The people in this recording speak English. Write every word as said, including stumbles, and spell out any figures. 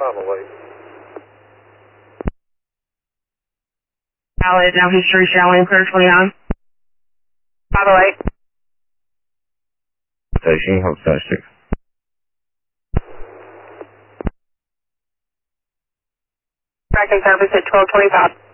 five oh eight. Valid, now history showing, clear twenty-nine. five oh eight. Station, hold six. Tracking service at twelve twenty-five.